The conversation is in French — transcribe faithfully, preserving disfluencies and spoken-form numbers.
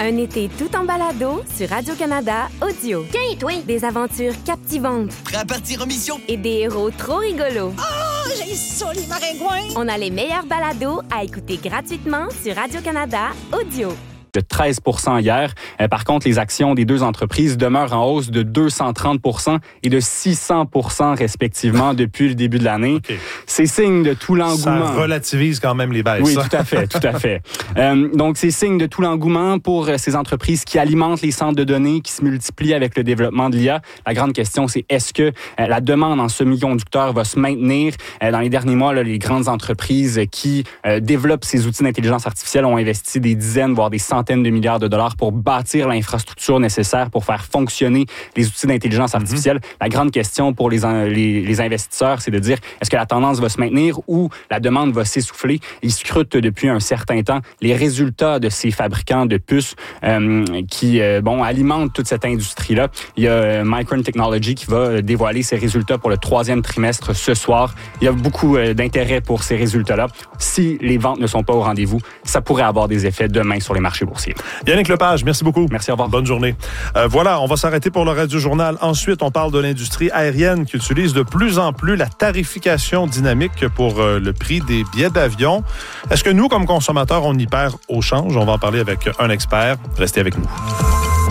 Un été tout en balado sur Radio-Canada Audio. Tiens, toi! Des aventures captivantes. Prêt à partir en mission? Et des héros trop rigolos. Oh, j'ai ça, les maringouins! On a les meilleurs balados à écouter gratuitement sur Radio-Canada Audio. De treize pour cent hier. Euh, par contre, les actions des deux entreprises demeurent en hausse de deux cent trente pour cent et de six cents pour cent respectivement depuis le début de l'année. Okay. C'est signe de tout l'engouement. Ça relativise quand même les baisses. Oui, tout à fait, tout à fait. Euh, donc, c'est signe de tout l'engouement pour ces entreprises qui alimentent les centres de données, qui se multiplient avec le développement de l'I A. La grande question, c'est est-ce que euh, la demande en semi-conducteurs va se maintenir? Euh, dans les derniers mois, là, les grandes entreprises qui euh, développent ces outils d'intelligence artificielle ont investi des dizaines, voire des centaines de milliards de dollars pour bâtir l'infrastructure nécessaire pour faire fonctionner les outils d'intelligence artificielle. Mm-hmm. La grande question pour les, les, les investisseurs, c'est de dire est-ce que la tendance va se maintenir ou la demande va s'essouffler? Ils scrutent depuis un certain temps les résultats de ces fabricants de puces euh, qui euh, bon, alimentent toute cette industrie-là. Il y a euh, Micron Technology qui va dévoiler ses résultats pour le troisième trimestre ce soir. Il y a beaucoup euh, d'intérêt pour ces résultats-là. Si les ventes ne sont pas au rendez-vous, ça pourrait avoir des effets demain sur les marchés boursiers. Yannick Lepage, merci beaucoup. Merci, au revoir. Bonne journée. Euh, voilà, on va s'arrêter pour le Radio-Journal. Ensuite, on parle de l'industrie aérienne qui utilise de plus en plus la tarification dynamique pour euh, le prix des billets d'avion. Est-ce que nous, comme consommateurs, on y perd au change? On va en parler avec un expert. Restez avec nous.